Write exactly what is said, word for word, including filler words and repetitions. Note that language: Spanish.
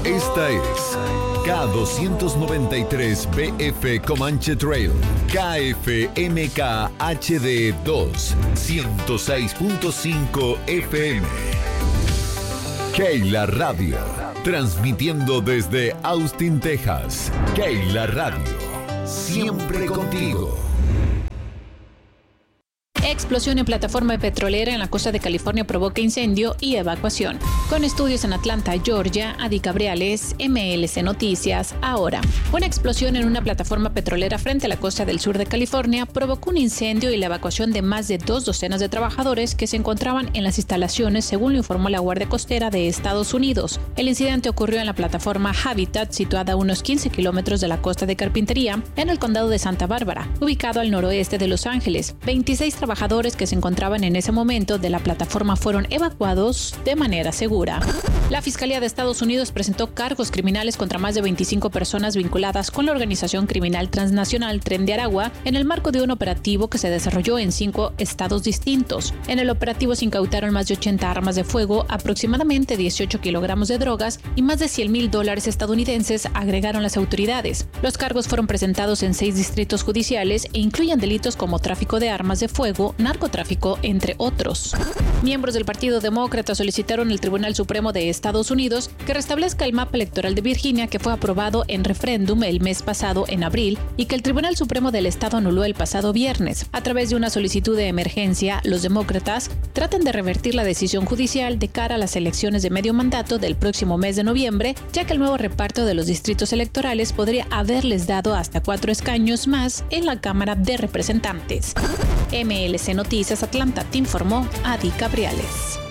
Esta es K doscientos noventa y tres B F Comanche Trail, K F M K H D dos, ciento seis punto cinco F M. Keila Radio, transmitiendo desde Austin, Texas. Keila Radio, siempre contigo. Explosión en plataforma petrolera en la costa de California provoca incendio y evacuación. Con estudios en Atlanta, Georgia, Adi Cabriales, M L C Noticias, ahora. Una explosión en una plataforma petrolera frente a la costa del sur de California provocó un incendio y la evacuación de más de dos docenas de trabajadores que se encontraban en las instalaciones, según lo informó la Guardia Costera de Estados Unidos. El incidente ocurrió en la plataforma Habitat, situada a unos quince kilómetros de la costa de Carpintería, en el condado de Santa Bárbara, ubicado al noroeste de Los Ángeles. veintiséis trabajadores que se encontraban en ese momento de la plataforma fueron evacuados de manera segura. La Fiscalía de Estados Unidos presentó cargos criminales contra más de veinticinco personas vinculadas con la organización criminal transnacional Tren de Aragua en el marco de un operativo que se desarrolló en cinco estados distintos. En el operativo se incautaron más de ochenta armas de fuego, aproximadamente dieciocho kilogramos de drogas y más de cien mil dólares estadounidenses, agregaron las autoridades. Los cargos fueron presentados en seis distritos judiciales e incluyen delitos como tráfico de armas de fuego, narcotráfico, entre otros. Miembros del Partido Demócrata solicitaron al Tribunal Supremo de Estados Unidos que restablezca el mapa electoral de Virginia que fue aprobado en referéndum el mes pasado en abril y que el Tribunal Supremo del Estado anuló el pasado viernes. A través de una solicitud de emergencia, los demócratas tratan de revertir la decisión judicial de cara a las elecciones de medio mandato del próximo mes de noviembre, ya que el nuevo reparto de los distritos electorales podría haberles dado hasta cuatro escaños más en la Cámara de Representantes. M L C Noticias Atlanta, te informó Adi Cabriales.